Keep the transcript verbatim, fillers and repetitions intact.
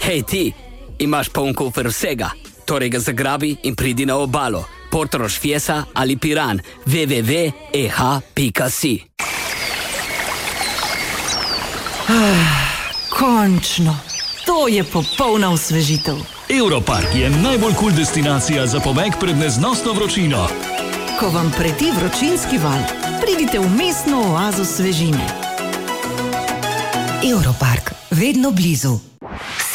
Hej ti, imaš poln kufer vsega, torej ga zagrabi in pridi na obalo. Portorož, Fiesa ali Piran, w w w pika e h pika si. Končno, to je popolna osvežitev. Europark je najbolj kul destinacija za pobeg pred neznosno vročino. Ko vam preti vročinski val, pridite v mestno oazo svežine. Europark, vedno blizu.